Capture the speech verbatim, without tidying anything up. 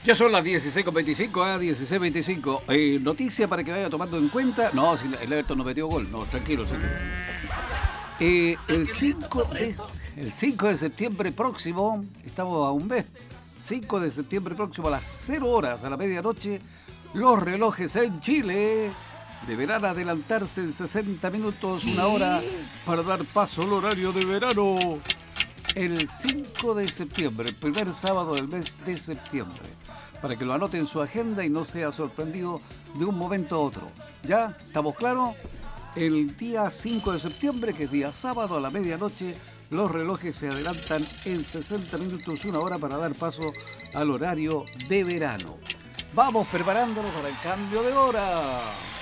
Ya son las dieciséis con veinticinco, a dieciséis veinticinco. Eh, noticia para que vaya tomando en cuenta. No, si el Everton no metió gol. No, tranquilo, señor. Eh, el, cinco de, el cinco de septiembre próximo, estamos a un mes. cinco de septiembre próximo a las cero horas, a la medianoche, los relojes en Chile deberán adelantarse en sesenta minutos, una hora, para dar paso al horario de verano. El cinco de septiembre, el primer sábado del mes de septiembre, para que lo anote en su agenda y no sea sorprendido de un momento a otro. ¿Ya? ¿Estamos claros? El día cinco de septiembre, que es día sábado a la medianoche, los relojes se adelantan en sesenta minutos, una hora, para dar paso al horario de verano. Vamos preparándonos para el cambio de hora.